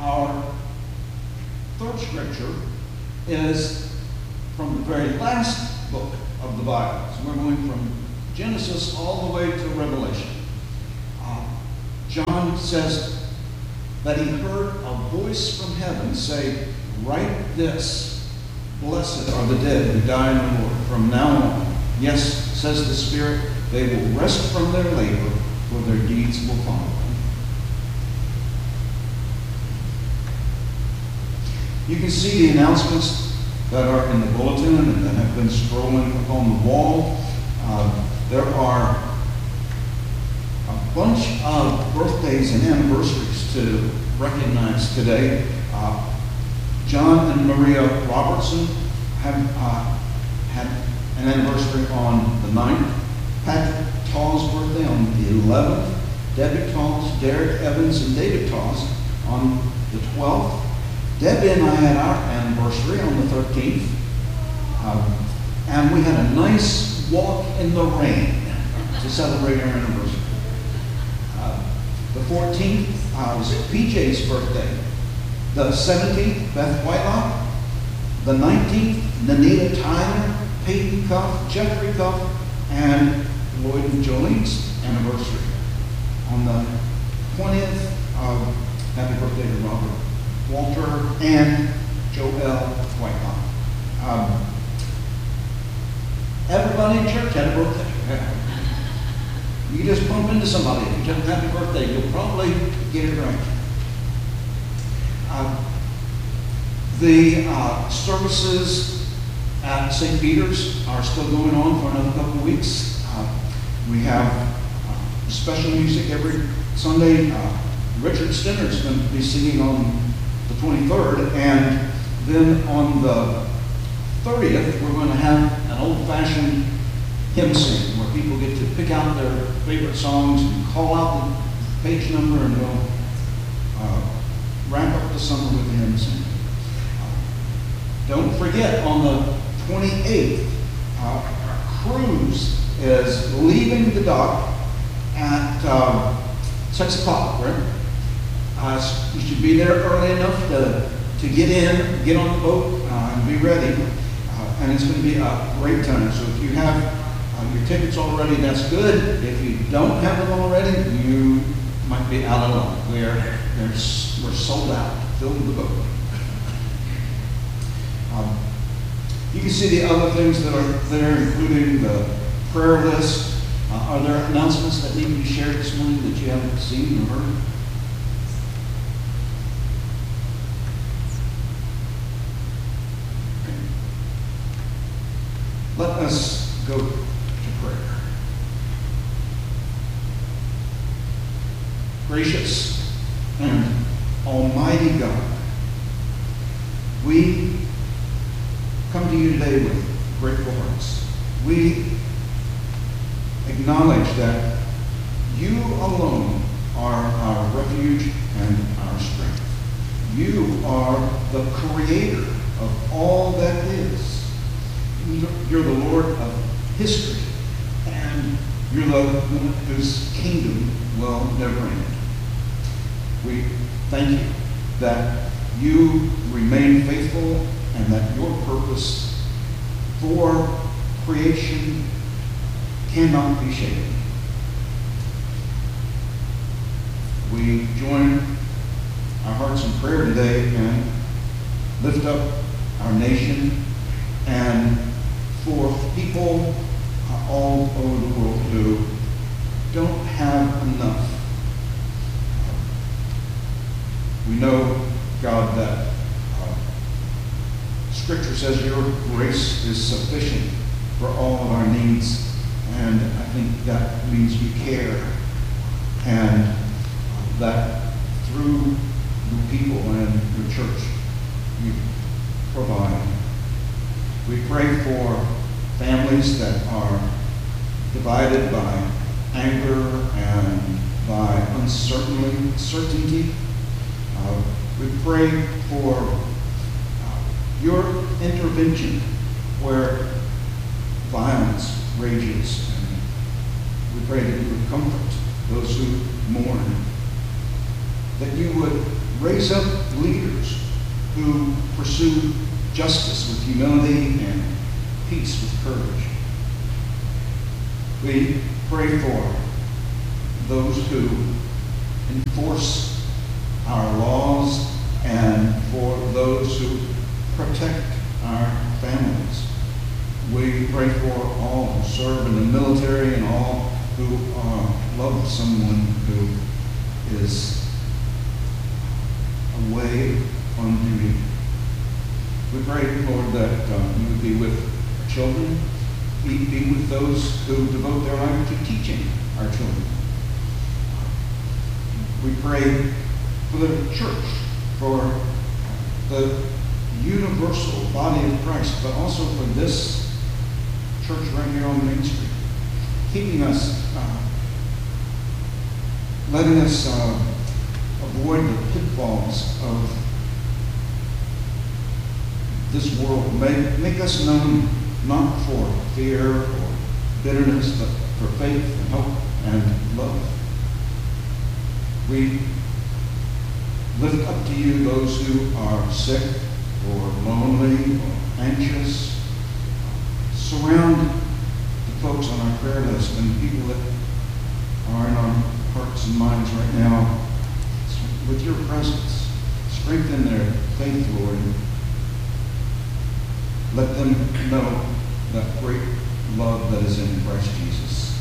Our third scripture is from the very last book of the Bible. So we're going from Genesis all the way to Revelation. John says that he heard a voice from heaven say, "Write this, blessed are the dead who die in the Lord. From now on, yes, says the Spirit, they will rest from their labor, for their deeds will follow them." You can see the announcements that are in the bulletin and that have been scrolling upon the wall. There are a bunch of birthdays and anniversaries to recognize today. John and Maria Robertson have had an anniversary on the 9th. Patrick Tall's birthday on the 11th. Debbie Tall's, Derek Evans, and David Tall's on the 12th. Debbie and I had our anniversary on the 13th. And we had a nice walk in the rain to celebrate our anniversary. The 14th was PJ's birthday. The 17th, Beth Whitelock. The 19th, Nanita Tyler, Peyton Cuff, Jeffrey Cuff, and Lloyd and Jolene's anniversary. On the 20th, happy birthday to Robert Walter and Joel Whitelock. Everybody in church had a birthday. You just bump into somebody and tell them happy birthday, you'll probably get it right. The services at St. Peter's are still going on for another couple of weeks. We have special music every Sunday. Richard Stinner is going to be singing on the 23rd, and then on the 30th, we're going to have an old-fashioned hymn sing where people get to pick out their favorite songs and call out the page number, and we'll wrap up the summer with the hymn sing. Don't forget, on the 28th, our cruise is leaving the dock at 6 o'clock, right? You should be there early enough to get in, get on the boat, and be ready. And it's going to be a great time. So if you have your tickets already, that's good. If you don't have them already, you might be out of luck. We're sold out. Filled the boat. You can see the other things that are there, including the prayer list. Are there announcements that need to be shared this morning that you haven't seen or heard? Okay. Let us go to prayer. Gracious and almighty God, we come to you today with grateful hearts. We acknowledge that you alone are our refuge and our strength. You are the creator of all that is. You're the Lord of history, and you're the one whose kingdom will never end. We thank you that you remain faithful and that your purpose for creation cannot be shaken. We join our hearts in prayer today and lift up our nation and for people all over the world who don't have enough. We know, God, that Scripture says your grace is sufficient for all of our needs, and I think that means you care, and that through your people and your church, you provide. We pray for families that are divided by anger and by uncertainty. We pray for your intervention where violence rages, and we pray that you would comfort those who mourn. that you would raise up leaders who pursue justice with humility and peace with courage. We pray for those who enforce our laws and for those who protect our families. We pray for all who serve in the military and all who love someone who is away on duty. We pray, Lord, that you would be with our children, be with those who devote their life to teaching our children. We pray for the church, for the universal body of Christ, but also for this church right here on Main Street, keeping us, letting us avoid the pitfalls of this world. Make us known not for fear or bitterness, but for faith and hope and love. We lift up to you those who are sick or lonely or anxious. Surround the folks on our prayer list and the people that are in our hearts and minds right now with your presence. Strengthen their faith, Lord. Let them know that great love that is in Christ Jesus.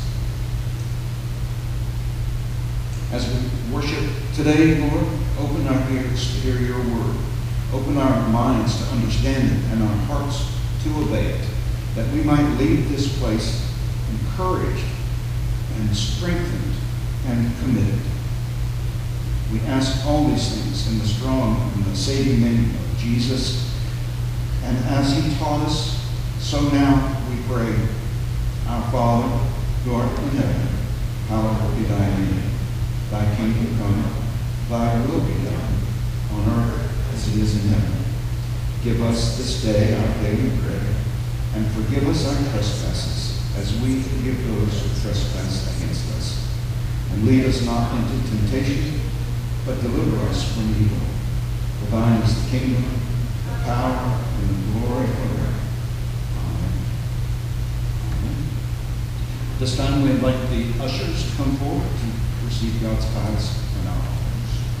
As we worship today, Lord, open our ears to hear your word. Open our minds to understand it and our hearts to obey it, that we might leave this place encouraged and strengthened and committed. We ask all these things in the strong and the saving name of Jesus. And as he taught us, so now we pray, our Father, who art in heaven, hallowed be thy name. Thy kingdom come, thy will be done, on earth as it is in heaven. Give us this day our daily bread, and forgive us our trespasses, as we forgive those who trespass against us. And lead us not into temptation, but deliver us from evil. For thine is the kingdom, the power, and the glory forever. Amen. Amen. This time we invite the ushers to come forward to receive God's tithes.